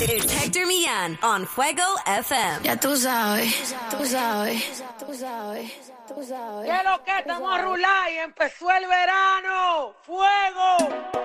It's Hector Millán on Fuego FM. Ya tú sabes, tú sabes, tú sabes, tú sabes. ¿Qué es lo que estamos a rular y empezó el verano? ¡Fuego!